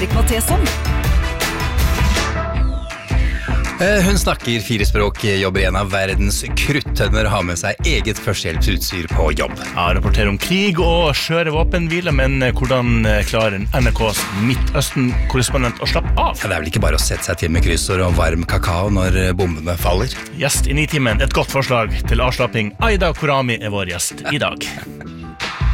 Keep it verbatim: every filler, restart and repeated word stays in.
Matesson. Hun snakker fire språk, jobber i en av verdens kruttønner, har med seg eget førstehjelpsutstyr på jobb. Ja, rapporterer om krig og skjøre våpenhvile, men hvordan klarer N R K's Midtøsten-korrespondent å slappe av? Ja, det er vel ikke bare å sette seg til med kryssord og varm kakao når bombene faller. Gjest i Nitimen, et godt forslag til avslapping. Aida Korami er vår gjest i dag.